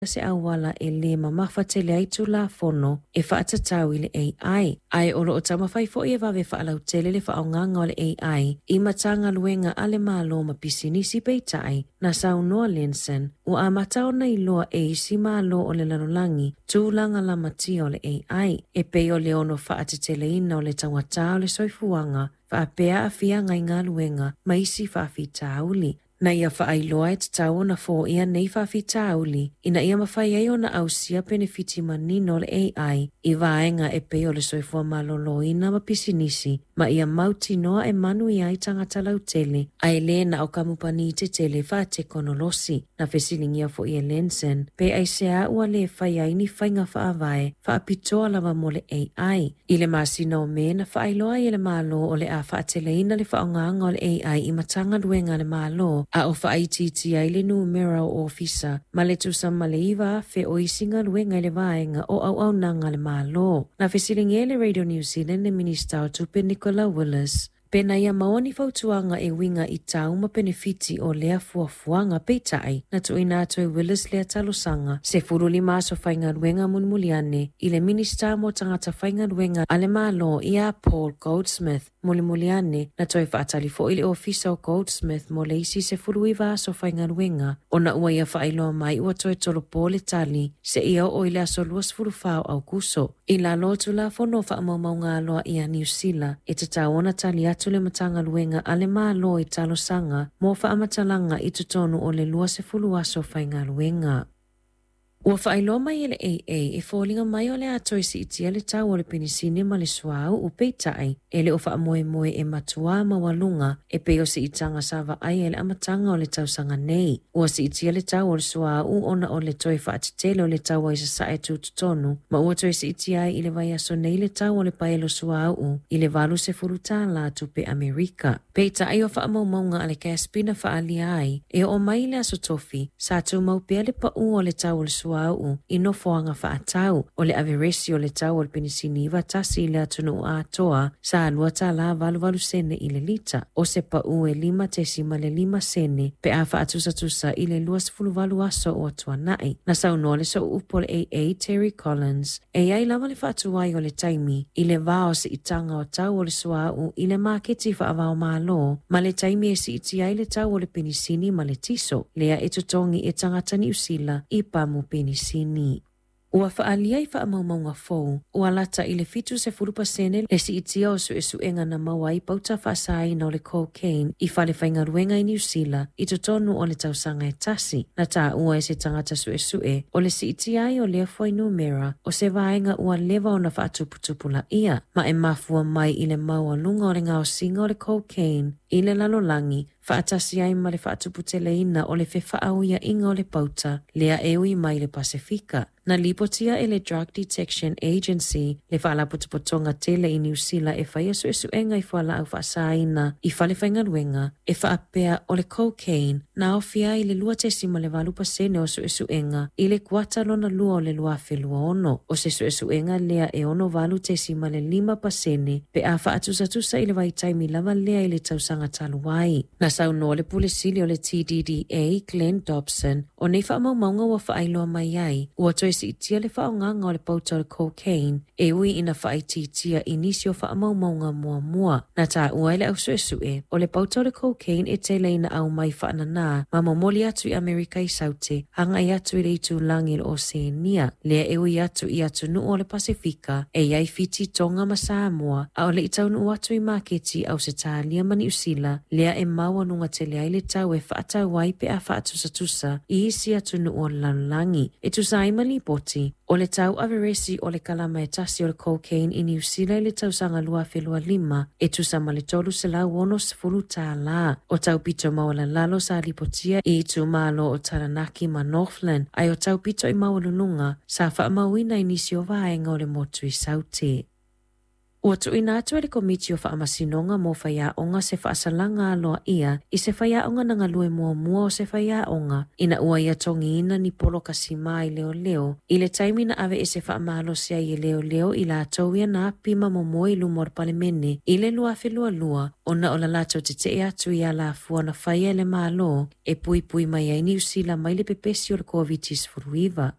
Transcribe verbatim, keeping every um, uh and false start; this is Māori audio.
se awala e le mamafatele ai tu la fono e whaatatau i le A I. Ai olo o tamawhai fo i e wawe whaalautele le whaonganga o le A I i matanga luenga ale malo ma pisinisi peitai na saunoa Linson o a matao na iloa e isi malo o le lanolangi tūlanga la matia o le A I e pei o le ono whaatatele ina o le tangata o le soifuanga whaapea a fia ngai ngā luenga ma isi whaafita auli. Na ia whaailoa e tatau na fo ia nei whaafita auli, ina ia mawhai ai o na ausia benefiti manino le A I i vaenga e peo le soifua malolo ina ma pisinisi, ma ia mauti noa e manu ia i tangata lautele, a e le na o kamupani te tele wha te konolosi, na fesilingia fo ia Linson, pe ai sea ua le whai ai ni whainga whaavae, whaapitoa lava mo le A I. I le masina o me na whaailoa i le malo o le a whaatele ina le whaonganga o le A I i matanga luenga le malo, a o whaaititi ai le numero ofisa, ma le tusa ma le iwa fe o isinga luenga i le vaenga o au au nanga le malo. Na fesilingia le Radio New Zealand le Minister o tupe Nicola Willis. Pena ia maoni fautuanga e winga i tau ma benefiti o lea fuafuanga peitai na tuina atu e Willis lea talosanga se furu lima aso whainga ruenga munmuliane i le minista mo tangata whainga ruenga ale malo ia Paul Goldsmith mulimuliane na toi whaatali fo i le ofisa o Goldsmith mo le isi se furu iwa aso whainga ruenga o na ua ia whaailoa mai ua toi tolo po le tali se ia o ile aso luas furu whao au kuso. I la lotu la fono wha amaumaunga aloa ia New Zealand e te taona tali atu le matanga luenga ale malo i talo sanga mo wha amatalanga i tutonu o le lua se fulu aso whainga luenga. Ua whaailoa mai ele A A e fōlinga mai o le atoi si itia le tau o le pinisine ma le suau u peitai e le o wha moe moe e matua ma walunga e peo si itanga sawa ai ele amatanga o le tau sanga nei. Ua si itia le tau o le suau ona o le toi wha atitele o le tau ai sa sae tu tutonu ma ua toi si itia ai i le vai aso nei le tau o le paelo suau i le valu se furuta la tupe Amerika. Peitai o wha amaumaunga ale Caspina wha alia ai e o mai le aso tofi sa tu maupea le pa u o le tau o le suau au i no foanga whaatau o le averesi o le tau o le pinisini iwa tasi le atunu a toa sa alua ta la valu valu sene i le lita o se pa u e lima tesima le lima sene pe a whaatusa tusa i le luas fulu valu aso o atua nai na saunoa le so upo le A A Terry Collins e ai lama le whaatuai o le taimi i le vao se itanga o tau o le suau i le maketi whaavao malo ma le taimi e si iti ai le tau o le pinisini ma le tiso lea e tutongi e tangatani usila i pamu pinisini. Ua whaalia i whaamaumaunga fōu, ua lata i le fitu se furupa sene le si itia o su e suenga na mawai pauta whaasai na o le cocaine i whale whainga ruenga i New Zealand i totonu o le tausanga e tasi. Na tā ua e se tangata su e sue o le si itia i o lea fwai numera o se vaenga ua lewa o na whaatuputupu la ia. Ma e mafua mai i le maua lunga o le ngao singa o le cocaine i le lalolangi whaatasi ai ma le whaatuputele ina o le whewhaauia inga o le pauta lea ewi mai le Pasifika. Na lipotia e le Drug Detection Agency le whaalaputupotonga tele i New Zealand e whaia su e suenga i whala au whaasaina i whale whainga ruenga e whaapea o le cocaine na o fia i le lua tesima le walupa sene o su e suenga i le kuata lona lua o le lua whelua ono o se su e suenga lea e ono walu tesima le lima pasene pe a whaatusatusa i le waitaimi lava lea i le tausanga taluai. Na saunoa le pulisili o le T D D A Glenn Dobson o nei whaamaumaunga ua whaailoa mai ai ua toi si itia le whaonganga o le pauta o le cocaine e ui ina whaititia inisi o whaamaumaunga mua mua. Na tā ua ele au sue sue o le pauta o le cocaine e te leina au mai whaanana ma momoli atu i Amerika i saute hanga i atu i le itu langi le Oceania lea e ui atu i atu nu o le Pasifika e iai fiti tonga ma Samoa a o le itau nu atu i maketi au se tālia mani usila lea e maua nunga te lea i le tau e whaatau wai pe a whaatusa i isi atu nu o lanulangi e tu saimali poti o le tau averesi o le kalama e tasi o le cocaine i New Zealand le tau sanga lua whelua lima e tu sama le tolu se lau ono sefulu tā la o tau pito mawala lalo sa lipotia i tu malo o Taranaki ma Northland ai o tau pito i mawalununga sa wha mawina i nisi o vaenga o le motu i saute. Ua tuuina atu e le komiti o whaamasinonga mo whaiaonga se whaasalanga aloa ia i se whaiaonga na ngalue mua mua o se whaiaonga ina ua ia tongiina ni polo kasima i leo leo i le taimi na ave e se whaamalo sea i leo leo i la tauia na pima momo i lumor palemene i le lua whelua lua o na o la lato te te atu i ala fua na whaia le malo e pui pui mai ai ni usila mai le pepesi o le COVID-19.